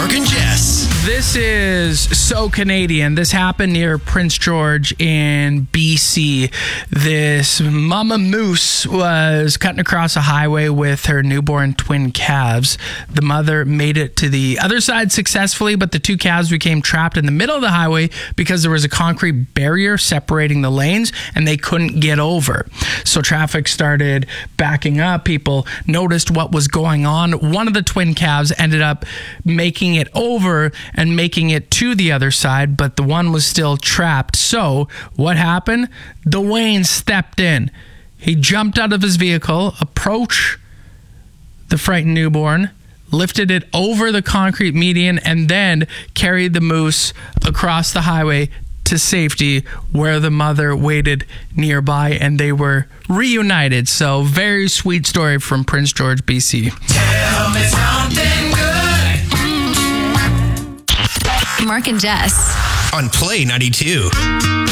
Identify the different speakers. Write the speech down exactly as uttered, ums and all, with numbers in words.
Speaker 1: Mark and Jess.
Speaker 2: This is so Canadian. This happened near Prince George in B C. This mama moose was cutting across a highway with her newborn twin calves. The mother made it to the other side successfully, but the two calves became trapped in the middle of the highway because there was a concrete barrier separating the lanes and they couldn't get over. So traffic started backing up. People noticed what was going on. One of the twin calves ended up making it over and making it to the other side, but the one was still trapped. So what happened? Dwayne stepped in. He jumped out of his vehicle, approached the frightened newborn, lifted it over the concrete median, and then carried the moose across the highway to safety, where the mother waited nearby, and they were reunited. So very sweet story from Prince George, B C.
Speaker 1: Tell me something good.
Speaker 3: Mark and Jess.
Speaker 1: On Play ninety-two.